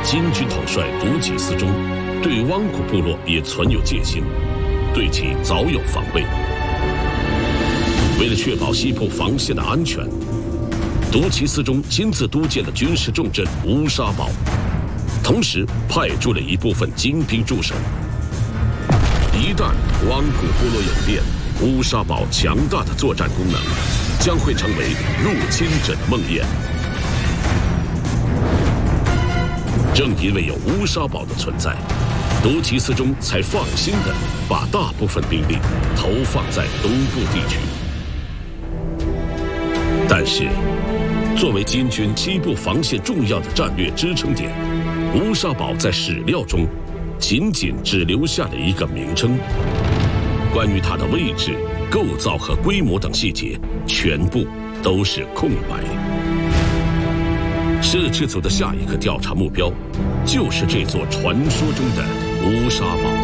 金军统帅独吉思忠对汪古部落也存有戒心，对其早有防备。为了确保西部防线的安全，独吉思忠亲自督建了军事重镇乌沙堡，同时派驻了一部分精兵驻守。一旦汪古部落有变，乌沙堡强大的作战功能将会成为入侵者的梦魇。正因为有乌沙堡的存在，独吉思忠才放心地把大部分兵力投放在东部地区。但是，作为金军西部防线重要的战略支撑点，乌沙堡在史料中仅只留下了一个名称，关于它的位置、构造和规模等细节全部都是空白。摄制组的下一个调查目标就是这座传说中的乌沙堡。